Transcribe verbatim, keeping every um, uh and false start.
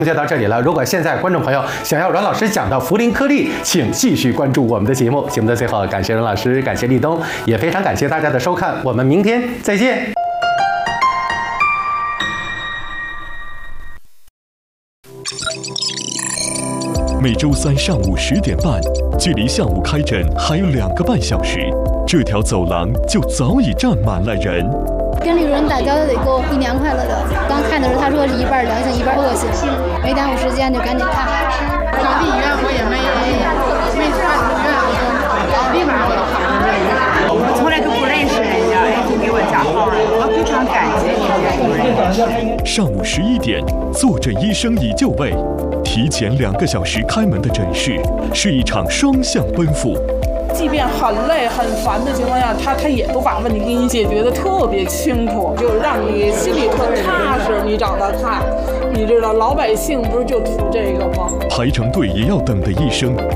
就到这里了。如果现在观众朋友想要阮老师讲的茯苓颗粒，请继续关注我们的节目。节目的最后，感谢阮老师，感谢立冬，也非常感谢大家的收看。我们明天再见。 每周三上午十点半，距离下午开诊还有两个半小时，这条走廊就早已站满了人。 跟这个人打交道得够一年快乐的。刚看的时候他说是一半良性一半恶性，没耽误时间就赶紧看。 当地医院我也没没看住院，立马我就跑到这里来。我从来都不认识人家，人就给我加号了，我非常感谢你们主任。 上午十一点，坐诊医生已就位。提前两个小时开门的诊室是一场双向奔赴。 即便很累很烦的情况下，他他也都把问题给你解决的特别清楚，就是让你心里特踏实。你找他看，你知道老百姓不是就图这个吗？ 排成队也要等的医生，